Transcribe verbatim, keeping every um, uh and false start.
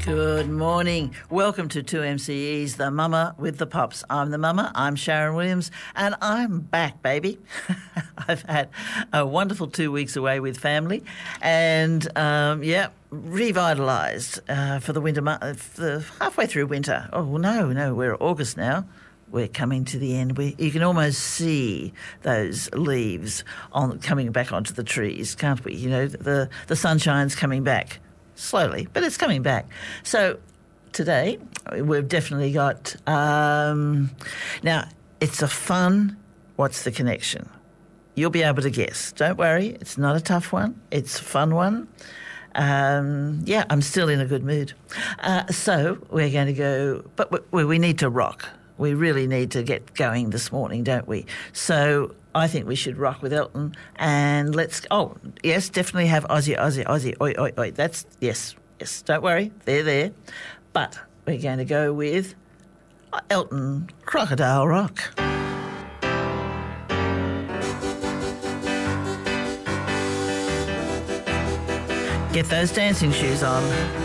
Good morning. Welcome to two M C Es, the Mama with the Pops. I'm the Mama, I'm Sharon Williams, and I'm back, baby. I've had a wonderful two weeks away with family and, um, yeah, revitalised uh, for the winter, mo- for the halfway through winter. Oh, no, no, we're August now. We're coming to the end. We, you can almost see those leaves on coming back onto the trees, can't we? You know, the, the sunshine's coming back. Slowly, but it's coming back. So today we've definitely got, um, now it's a fun, what's the connection? You'll be able to guess. Don't worry, it's not a tough one. It's a fun one. Um, yeah, I'm still in a good mood. Uh, so we're going to go, but we, we need to rock. We really need to get going this morning, don't we? So I think we should rock with Elton and let's, oh, yes, definitely have Aussie, Aussie, Aussie, oi, oi, oi. That's, yes, yes, don't worry, they're there. But we're going to go with Elton, Crocodile Rock. Get those dancing shoes on.